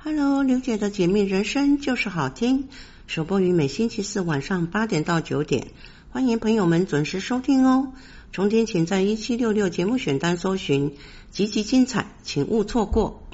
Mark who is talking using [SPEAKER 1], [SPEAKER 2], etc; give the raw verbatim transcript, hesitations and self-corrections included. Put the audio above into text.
[SPEAKER 1] Hello， 刘姐的解密人生就是好听，首播于每星期四晚上八点到九点，欢迎朋友们准时收听哦。重点请在一七六六节目选单搜寻，极其精彩，请勿错过。